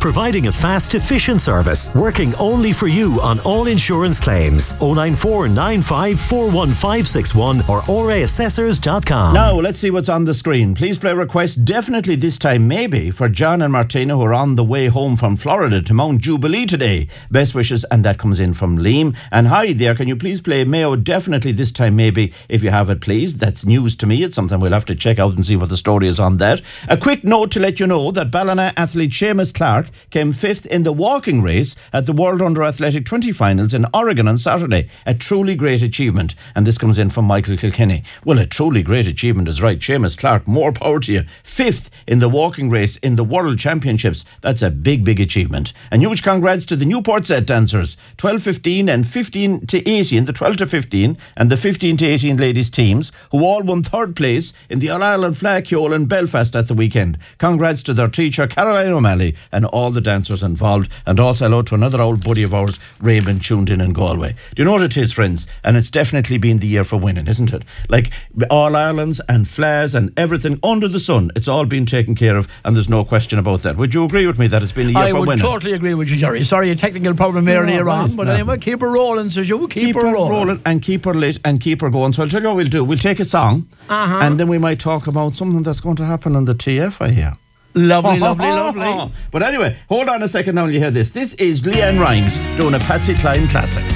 providing a fast, efficient service, working only for you on all insurance claims. 094 95 41561 or oraassessors.com. Now, let's see what's on the screen. Please play request definitely this time, maybe, for John and Martina, who are on the way home from Florida to Mount Jubilee today. Best wishes, and that comes in from Liam. And hi there, can you please play Mayo definitely this time, maybe, if you have it, please. That's news to me. It's something we'll have to check out and see what the story is on that. A quick note to let you know that Ballina athlete Seamus Clark came 5th in the walking race at the World Under Athletic 20 finals in Oregon on Saturday. A truly great achievement. And this comes in from Michael Kilkenny. Well, a truly great achievement is right. Seamus Clark, more power to you. 5th in the walking race in the World Championships. That's a big, big achievement. And huge congrats to the Newport set dancers. 12-15 and 15-18, the 12-15 and the 15-18 ladies teams, who all won 3rd place in the All-Ireland Flag Cure in Belfast at the weekend. Congrats to their teacher, Caroline O'Malley, and all the dancers involved. And also hello to another old buddy of ours, Raymond, tuned in Galway. Do you know what it is, friends? And it's definitely been the year for winning, isn't it? Like All-Irelands and Flas and everything under the sun, it's all been taken care of, and there's no question about that. Would you agree with me that it's been a year for winning? I would totally agree with you, Jerry. Sorry, a technical problem earlier on, but anyway, keep her rolling, says you. Keep her rolling and keep her lit and keep her going. So I'll tell you what we'll do. We'll take a song, and then we might talk about something that's going to happen on the TF, I hear. Lovely, lovely. But anyway, hold on a second now and you hear this. This is Leanne Rimes doing a Patsy Cline classic.